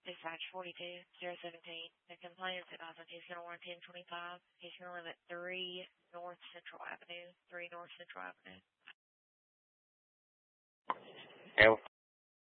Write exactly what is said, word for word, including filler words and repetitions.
Dispatch forty-two, zero seventeen. The complainant's advising he's going to want ten twenty-five. He's going to live at three North Central Avenue. three North Central Avenue. Help.